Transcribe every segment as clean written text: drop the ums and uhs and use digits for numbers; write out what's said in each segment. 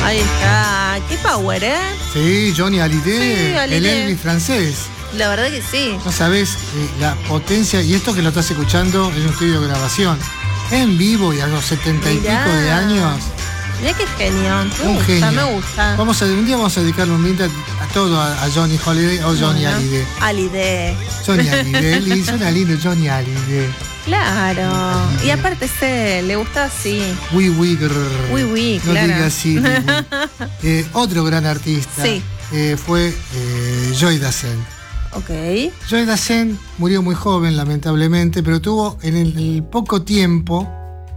Ahí está. Qué power, ¿eh? Sí, Johnny Hallyday, Sí, Hallyday. el Elvis francés. La verdad que sí. No sabés la potencia, y esto que lo estás escuchando en un estudio de grabación. En vivo y a los 70 y Mirá. pico de años. Mirá qué genio. Un genio. Me gusta. Un día vamos a dedicarle un minuto a todo, a Johnny Holiday o Johnny Hallyday. Hallyday. Johnny Hallyday, suena lindo Johnny Hallyday. Claro. Y aparte le gusta así. Oui, oui, No no claro. diga así. Otro gran artista Sí. fue Joy Dassin. Ok. Joy Dassin murió muy joven, lamentablemente, pero tuvo en el poco tiempo,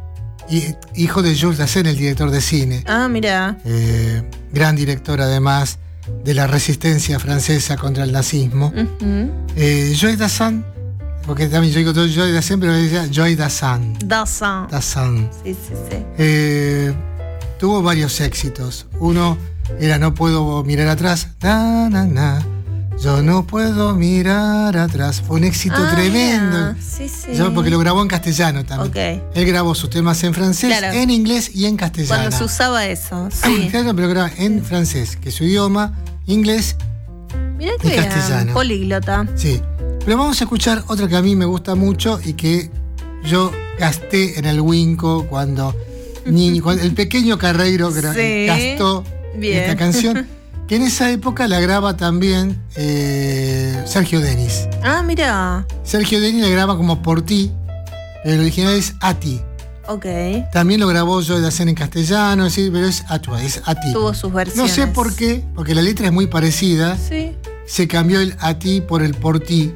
hijo de Jules Dassin, el director de cine. Ah, mira. Gran director, además, de la resistencia francesa contra el nazismo. Joy Dassin, porque también yo digo todo Joy Dassin, pero decía Joy Dassin. Dassin. Sí, sí, sí. Tuvo varios éxitos. Uno era No puedo mirar atrás. Na, na, na. Yo no puedo mirar atrás. Fue un éxito tremendo. Mira. Sí, sí. Porque lo grabó en castellano también. Ok. Él grabó sus temas en francés, Claro. en inglés y en castellano. Cuando se usaba eso, sí. Claro, pero graba en francés, que es su idioma, inglés Mirá y que castellano. políglota. Sí. Pero vamos a escuchar otra que a mí me gusta mucho y que yo gasté en el Winco cuando el pequeño Carreiro Sí. gastó Bien. esta canción, que en esa época la graba también Sergio Denis. Ah, mira. Sergio Denis la graba como Por ti, pero el original es A ti. Ok. También lo grabó Joy Dassin en castellano, sí, pero es A ti. Tuvo sus No versiones. sé por qué, porque la letra es muy parecida. Sí. Se cambió el A ti por el Por ti.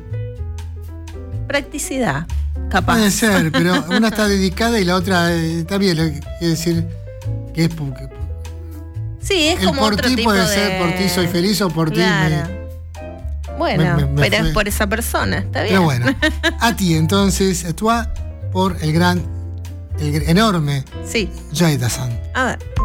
Practicidad. Capaz. Puede ser, pero una está dedicada y la otra está bien. Quiere decir que es porque Sí, es el como por otro ti tipo puede de... ser por ti soy feliz o por Claro. Bueno, me pero fue. es por esa persona, está bien. Pero bueno, a ti entonces, toi por el enorme Sí. Joy Dassin. A ver.